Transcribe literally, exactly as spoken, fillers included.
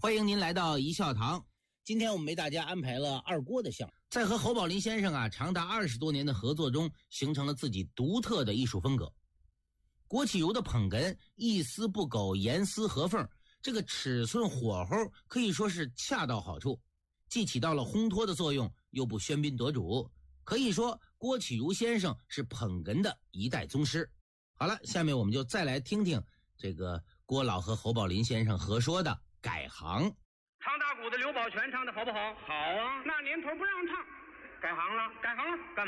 欢迎您来到一笑堂。今天我们为大家安排了二郭的项目，在和侯宝林先生啊长达二十多年的合作中，形成了自己独特的艺术风格。郭启儒的捧哏一丝不苟，严丝合缝，这个尺寸火候可以说是恰到好处，既起到了烘托的作用，又不喧宾夺主。可以说郭启儒先生是捧哏的一代宗师。好了，下面我们就再来听听这个郭老和侯宝林先生合说的改行。 唱大鼓的刘宝全唱的好不好？好啊。那年头不让唱，改行了，改行了，干嘛？